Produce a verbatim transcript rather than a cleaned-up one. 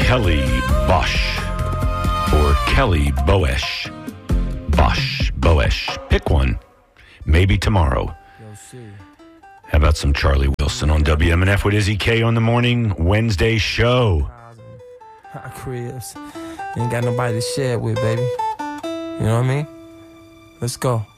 Kelly Bosch or Kelly Boesch? Bosch, Boesch. Pick one. Maybe tomorrow. How about some Charlie Wilson on W M N F with Izzy K on the morning Wednesday show? Hot cribs. Ain't got nobody to share it with, baby. You know what I mean? Let's go.